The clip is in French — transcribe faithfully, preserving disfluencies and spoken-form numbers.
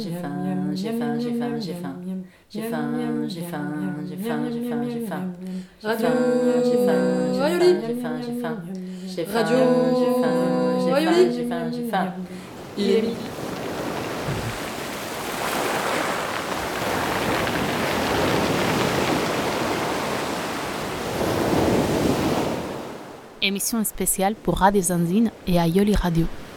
J'ai faim, j'ai faim, j'ai faim, j'ai faim. J'ai faim, j'ai faim, j'ai faim, j'ai faim, j'ai faim. Radio J'ai faim, Rayoli. j'ai faim, j'ai faim. J'ai faim, Radio j'ai faim, j'ai faim, Rayoli. j'ai faim, j'ai faim. Il est midi. Émission spéciale pour Radio Zanzine et Ayoli Radio.